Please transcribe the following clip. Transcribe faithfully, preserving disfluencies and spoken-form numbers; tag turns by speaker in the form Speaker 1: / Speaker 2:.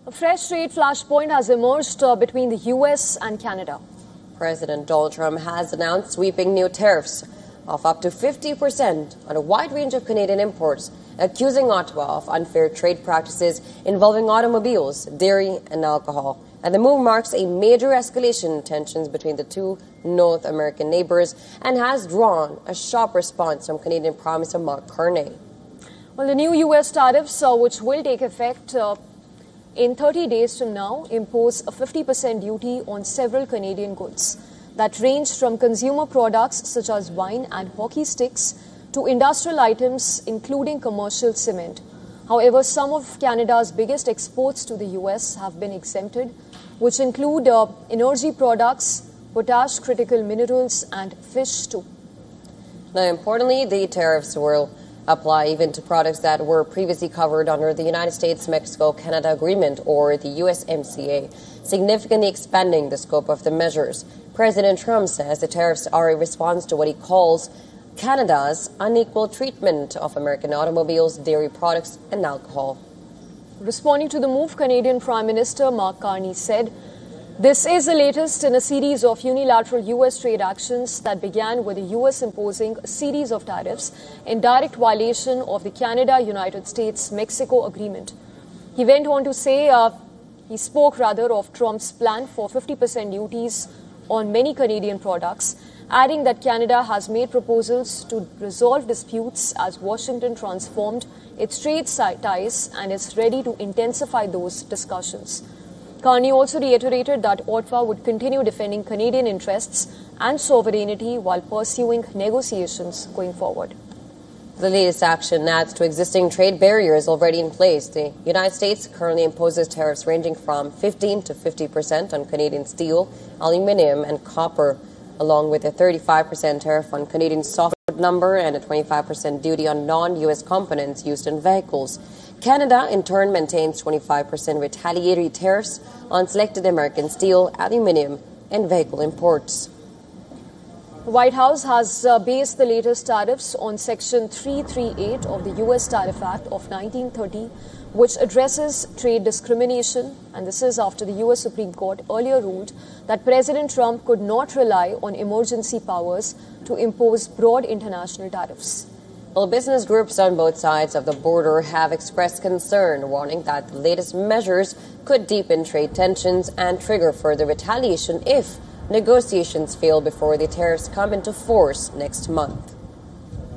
Speaker 1: A fresh trade flashpoint has emerged uh, between the U S and Canada.
Speaker 2: President Donald Trump has announced sweeping new tariffs of up to fifty percent on a wide range of Canadian imports, accusing Ottawa of unfair trade practices involving automobiles, dairy and alcohol. And the move marks a major escalation in tensions between the two North American neighbours and has drawn a sharp response from Canadian Prime Minister Mark Carney.
Speaker 1: Well, the new U S tariffs, uh, which will take effect uh, in thirty days from now, impose a fifty percent duty on several Canadian goods that range from consumer products such as wine and hockey sticks to industrial items including commercial cement. However, some of Canada's biggest exports to the U S have been exempted, which include uh, energy products, potash, critical minerals and fish too.
Speaker 2: Now, importantly, the tariffs will apply even to products that were previously covered under the United States-Mexico-Canada Agreement, or the U S M C A, significantly expanding the scope of the measures. President Trump says the tariffs are a response to what he calls Canada's unequal treatment of American automobiles, dairy products and alcohol.
Speaker 1: Responding to the move, Canadian Prime Minister Mark Carney said, "This is the latest in a series of unilateral U S trade actions that began with the U S imposing a series of tariffs in direct violation of the Canada-United States-Mexico Agreement." He went on to say, uh, he spoke rather of Trump's plan for fifty percent duties on many Canadian products, adding that Canada has made proposals to resolve disputes as Washington transformed its trade ties and is ready to intensify those discussions. Carney also reiterated that Ottawa would continue defending Canadian interests and sovereignty while pursuing negotiations going forward.
Speaker 2: The latest action adds to existing trade barriers already in place. The United States currently imposes tariffs ranging from fifteen to fifty percent on Canadian steel, aluminium and copper, along with a thirty-five percent tariff on Canadian softwood lumber and a twenty-five percent duty on non-U S components used in vehicles. Canada, in turn, maintains twenty-five percent retaliatory tariffs on selected American steel, aluminium and vehicle imports.
Speaker 1: The White House has uh, based the latest tariffs on Section three thirty-eight of the U S Tariff Act of nineteen thirty, which addresses trade discrimination, and this is after the U S Supreme Court earlier ruled that President Trump could not rely on emergency powers to impose broad international tariffs.
Speaker 2: Well, business groups on both sides of the border have expressed concern, warning that the latest measures could deepen trade tensions and trigger further retaliation if negotiations fail before the tariffs come into force next month.